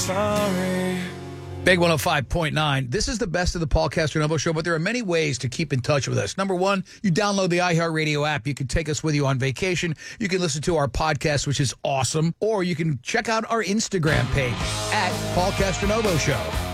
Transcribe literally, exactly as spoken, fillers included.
Sorry. Big one oh five point nine. This is the best of the Paul Castronovo Show, but there are many ways to keep in touch with us. Number one, you download the iHeartRadio app. You can take us with you on vacation. You can listen to our podcast, which is awesome. Or you can check out our Instagram page at Paul Castronovo Show.